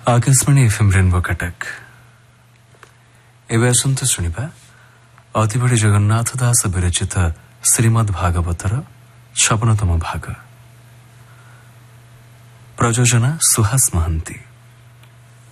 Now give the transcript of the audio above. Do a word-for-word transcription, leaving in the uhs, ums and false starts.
Akashvani FM rainbow Cuttack एवं आसंतु शुणिबा अतिबड़ी जगन्नाथ दास विरचित श्रीमद् भागवतर छपनतम भाग। प्रयोजना सुहास महंती।